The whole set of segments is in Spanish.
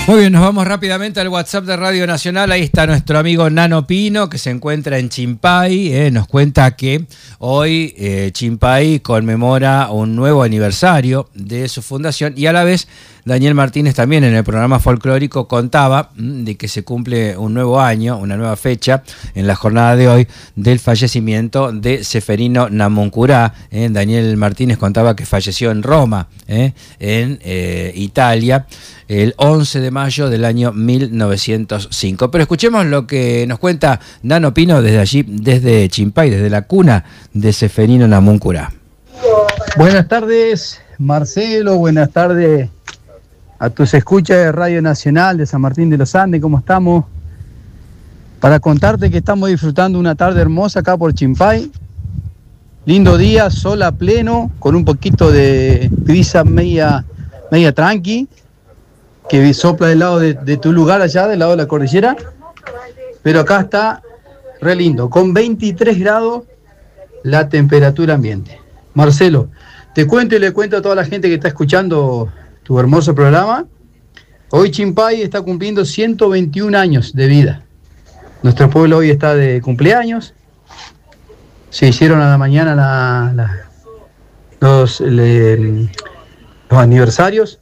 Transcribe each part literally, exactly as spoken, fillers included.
Muy bien, nos vamos rápidamente al WhatsApp de Radio Nacional. Ahí está nuestro amigo Nano Pino, que se encuentra en Chimpay. Eh, nos cuenta que hoy eh, Chimpay conmemora un nuevo aniversario de su fundación y a la vez Daniel Martínez también en el programa folclórico contaba mmm, de que se cumple un nuevo año, una nueva fecha en la jornada de hoy del fallecimiento de Ceferino Namuncurá. Eh, Daniel Martínez contaba que falleció en Roma, eh, en eh, Italia, el once de mayo del año mil novecientos cinco. Pero escuchemos lo que nos cuenta Nano Pino desde allí, desde Chimpay, desde la cuna de Ceferino Namuncurá. Buenas tardes, Marcelo, buenas tardes a tus escuchas de Radio Nacional de San Martín de los Andes. ¿Cómo estamos? Para contarte que estamos disfrutando una tarde hermosa acá por Chimpay. Lindo día, sol a pleno, con un poquito de brisa media, media tranqui, que sopla del lado de, de tu lugar allá, del lado de la cordillera. Pero acá está re lindo, con veintitrés grados la temperatura ambiente. Marcelo, te cuento y le cuento a toda la gente que está escuchando tu hermoso programa. Hoy Chimpay está cumpliendo ciento veintiún años de vida. Nuestro pueblo hoy está de cumpleaños. Se hicieron a la mañana la, la, los, le, los aniversarios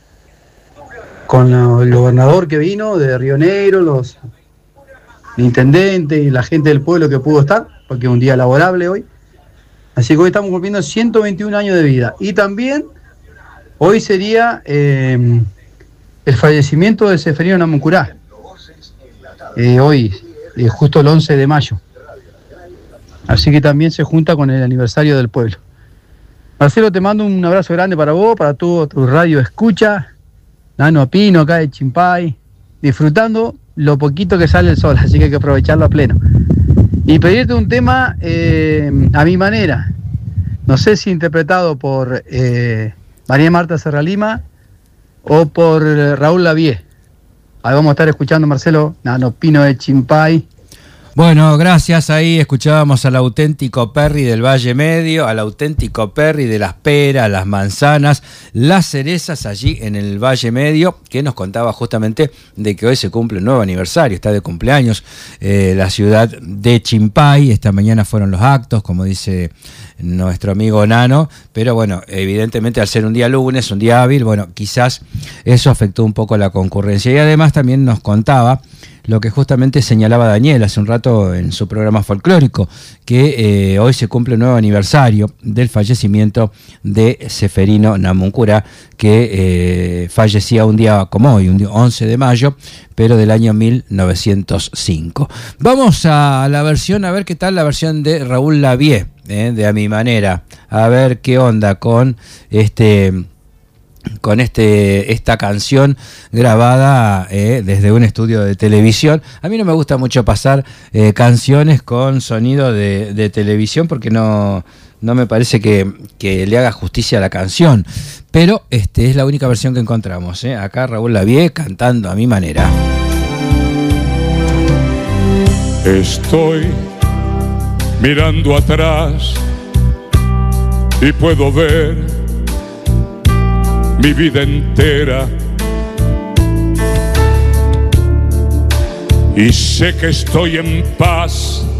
con la, el gobernador que vino de Río Negro, los intendentes y la gente del pueblo que pudo estar, porque es un día laborable hoy. Así que hoy estamos cumpliendo ciento veintiún años de vida. Y también hoy sería eh, el fallecimiento de Ceferino Namuncurá. Eh, hoy, eh, justo el once de mayo. Así que también se junta con el aniversario del pueblo. Marcelo, te mando un abrazo grande para vos, para todo tu radio escucha. Nano Pino acá de Chimpay, disfrutando lo poquito que sale el sol, así que hay que aprovecharlo a pleno. Y pedirte un tema eh, a mi manera. No sé si interpretado por eh, María Marta Serralima o por Raúl Lavie. Ahí vamos a estar escuchando, Marcelo, Nano Pino de Chimpay. Bueno, gracias. Ahí escuchábamos al auténtico Perry del Valle Medio, al auténtico Perry de las peras, las manzanas, las cerezas allí en el Valle Medio, que nos contaba justamente de que hoy se cumple un nuevo aniversario, está de cumpleaños eh, la ciudad de Chimpay. Esta mañana fueron los actos, como dice nuestro amigo Nano, pero bueno, evidentemente al ser un día lunes, un día hábil, bueno, quizás eso afectó un poco la concurrencia. Y además también nos contaba lo que justamente señalaba Daniel hace un rato en su programa folclórico, que eh, hoy se cumple un nuevo aniversario del fallecimiento de Ceferino Namuncurá, que eh, fallecía un día como hoy, un día once de mayo, pero del año mil novecientos cinco. Vamos a la versión, a ver qué tal la versión de Raúl Lavie, eh, de A Mi Manera, a ver qué onda con este... con este esta canción grabada eh, desde un estudio de televisión. A mí no me gusta mucho pasar eh, canciones con sonido de, de televisión porque no, no me parece que, que le haga justicia a la canción, pero este es la única versión que encontramos, eh. Acá Raúl Lavie cantando A Mi Manera. Estoy mirando atrás y puedo ver mi vida entera, y sé que estoy en paz